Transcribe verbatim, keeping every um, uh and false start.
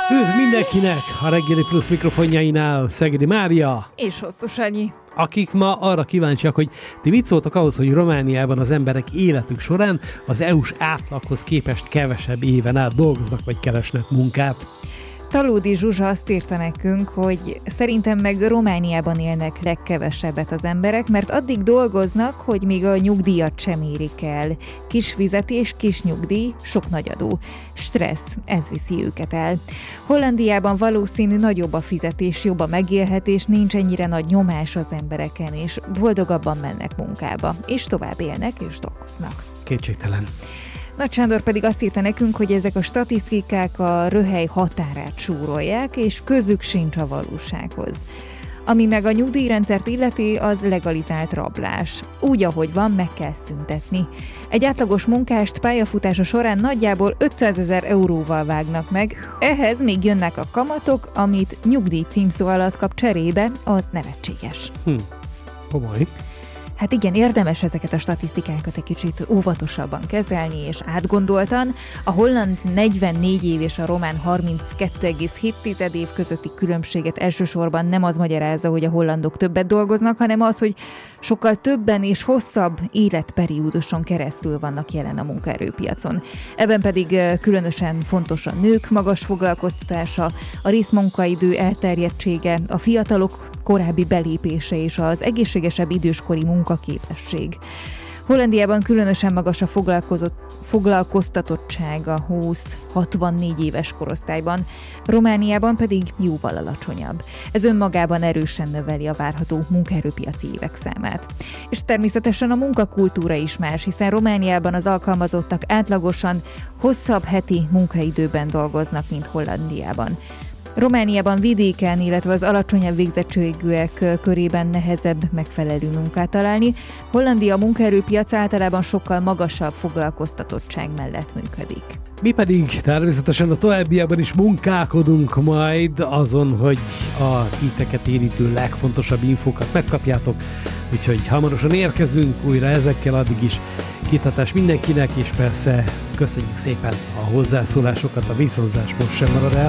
Üdv mindenkinek a Reggeli Plusz mikrofonjainál Szegedi Mária és Hosszú Sanyi, akik ma arra kíváncsiak, hogy ti mit szóltak ahhoz, hogy Romániában az emberek életük során az é u-s átlaghoz képest kevesebb éven át dolgoznak vagy keresnek munkát. Talódi Zsuzsa azt írta nekünk, hogy szerintem meg Romániában élnek legkevesebbet az emberek, mert addig dolgoznak, hogy még a nyugdíjat sem érik el. Kis fizetés, kis nyugdíj, sok nagy adó. Stressz, ez viszi őket el. Hollandiában valószínű nagyobb a fizetés, jobb a megélhetés, nincs ennyire nagy nyomás az embereken, és boldogabban mennek munkába, és tovább élnek és dolgoznak. Kétségtelen. Nagy Sándor pedig azt írta nekünk, hogy ezek a statisztikák a röhely határát súrolják, és közük sincs a valósághoz. Ami meg a nyugdíjrendszert illeti, az legalizált rablás. Úgy, ahogy van, meg kell szüntetni. Egy átlagos munkást pályafutása során nagyjából ötszázezer euróval vágnak meg, ehhez még jönnek a kamatok, amit nyugdíj címszó alatt kap cserébe, az nevetséges. Hm, komoly. Hát igen, érdemes ezeket a statisztikákat egy kicsit óvatosabban kezelni és átgondoltan. A holland negyvennégy év és a román harminckettő egész hét év közötti különbséget elsősorban nem az magyarázza, hogy a hollandok többet dolgoznak, hanem az, hogy sokkal többen és hosszabb életperióduson keresztül vannak jelen a munkaerőpiacon. Ebben pedig különösen fontos a nők magas foglalkoztatása, a részmunkaidő elterjedtsége, a fiatalok korábbi belépése és az egészségesebb időskori munkaképesség. Hollandiában különösen magas a foglalkoztatottság a húsz-hatvannégy éves korosztályban, Romániában pedig jóval alacsonyabb. Ez önmagában erősen növeli a várható munkaerőpiaci évek számát. És természetesen a munkakultúra is más, hiszen Romániában az alkalmazottak átlagosan hosszabb heti munkaidőben dolgoznak, mint Hollandiában. Romániában vidéken, illetve az alacsonyabb végzettségűek körében nehezebb megfelelő munkát találni. Hollandia munkaerőpiac általában sokkal magasabb foglalkoztatottság mellett működik. Mi pedig természetesen a továbbiában is munkálkodunk majd azon, hogy a titeket érintő legfontosabb infókat megkapjátok, úgyhogy hamarosan érkezünk újra ezekkel, addig is kitartás mindenkinek, és persze köszönjük szépen a hozzászólásokat, a viszonzás most sem marad el.